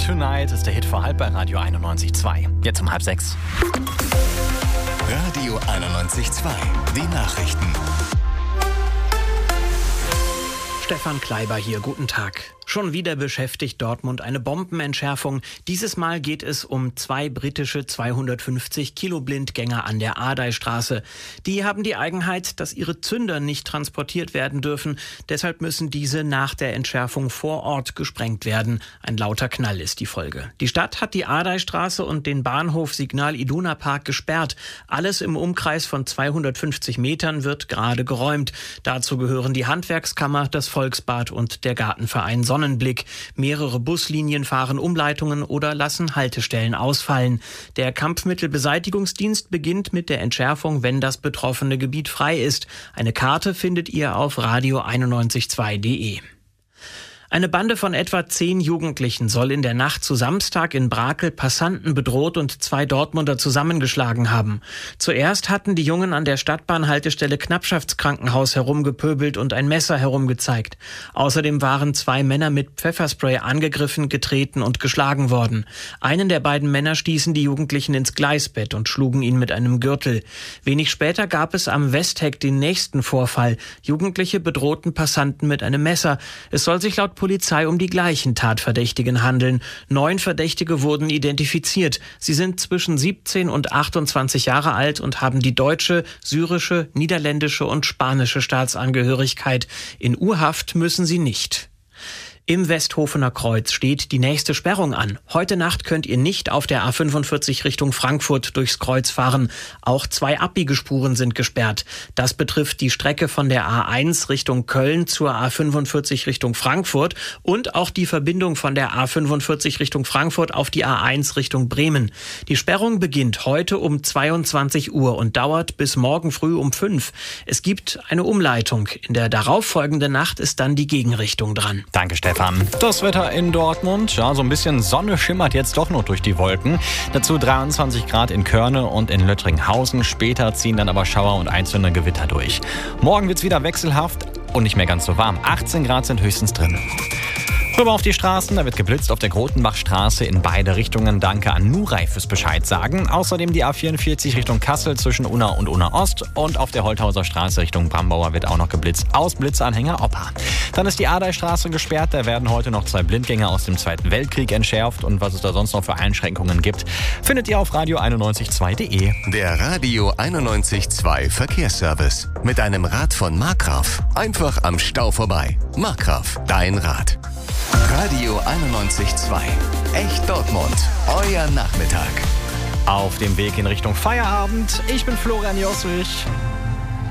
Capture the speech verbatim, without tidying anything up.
Tonight ist der Hit vor halb bei Radio einundneunzig Komma zwei. Jetzt um halb sechs. Radio einundneunzig Komma zwei. Die Nachrichten. Stefan Kleiber hier, guten Tag. Schon wieder beschäftigt Dortmund eine Bombenentschärfung. Dieses Mal geht es um zwei britische zweihundertfünfzig Kilo Blindgänger an der Ardeystraße. Die haben die Eigenheit, dass ihre Zünder nicht transportiert werden dürfen. Deshalb müssen diese nach der Entschärfung vor Ort gesprengt werden. Ein lauter Knall ist die Folge. Die Stadt hat die Ardeystraße und den Bahnhof Signal Iduna Park gesperrt. Alles im Umkreis von zweihundertfünfzig Metern wird gerade geräumt. Dazu gehören die Handwerkskammer, das Volksbad und der Gartenverein Sonnenblick. Mehrere Buslinien fahren Umleitungen oder lassen Haltestellen ausfallen. Der Kampfmittelbeseitigungsdienst beginnt mit der Entschärfung, wenn das betroffene Gebiet frei ist. Eine Karte findet ihr auf radio einundneunzig Komma zwei punkt de. Eine Bande von etwa zehn Jugendlichen soll in der Nacht zu Samstag in Brakel Passanten bedroht und zwei Dortmunder zusammengeschlagen haben. Zuerst hatten die Jungen an der Stadtbahnhaltestelle Knappschaftskrankenhaus herumgepöbelt und ein Messer herumgezeigt. Außerdem waren zwei Männer mit Pfefferspray angegriffen, getreten und geschlagen worden. Einen der beiden Männer stießen die Jugendlichen ins Gleisbett und schlugen ihn mit einem Gürtel. Wenig später gab es am Westheck den nächsten Vorfall. Jugendliche bedrohten Passanten mit einem Messer. Es soll sich laut Polizei um die gleichen Tatverdächtigen handeln. Neun Verdächtige wurden identifiziert. Sie sind zwischen siebzehn und achtundzwanzig Jahre alt und haben die deutsche, syrische, niederländische und spanische Staatsangehörigkeit. In U-Haft müssen sie nicht. Im Westhofener Kreuz steht die nächste Sperrung an. Heute Nacht könnt ihr nicht auf der A fünfundvierzig Richtung Frankfurt durchs Kreuz fahren. Auch zwei Abbiegespuren sind gesperrt. Das betrifft die Strecke von der A eins Richtung Köln zur A fünfundvierzig Richtung Frankfurt und auch die Verbindung von der A fünfundvierzig Richtung Frankfurt auf die A eins Richtung Bremen. Die Sperrung beginnt heute um zweiundzwanzig Uhr und dauert bis morgen früh um fünf. Es gibt eine Umleitung. In der darauffolgenden Nacht ist dann die Gegenrichtung dran. Danke, Stefan. Das Wetter in Dortmund, ja, so ein bisschen Sonne schimmert jetzt doch noch durch die Wolken. Dazu dreiundzwanzig Grad in Körne und in Löttringhausen. Später ziehen dann aber Schauer und einzelne Gewitter durch. Morgen wird's wieder wechselhaft und nicht mehr ganz so warm. achtzehn Grad sind höchstens drin. Rüber auf die Straßen, da wird geblitzt auf der Grotenbachstraße in beide Richtungen. Danke an Nuray fürs Bescheid sagen. Außerdem die A vierundvierzig Richtung Kassel zwischen Unna und Unna Ost. Und auf der Holthauser Straße Richtung Brambauer wird auch noch geblitzt aus Blitzanhänger Opa. Dann ist die Ardeystraße gesperrt. Da werden heute noch zwei Blindgänger aus dem Zweiten Weltkrieg entschärft. Und was es da sonst noch für Einschränkungen gibt, findet ihr auf radio einundneunzig Komma zwei punkt de. Der Radio einundneunzig Komma zwei Verkehrsservice. Mit einem Rad von Markgraf. Einfach am Stau vorbei. Markgraf, dein Rad. Radio einundneunzig Komma zwei. Echt Dortmund. Euer Nachmittag. Auf dem Weg in Richtung Feierabend. Ich bin Florian Joswig.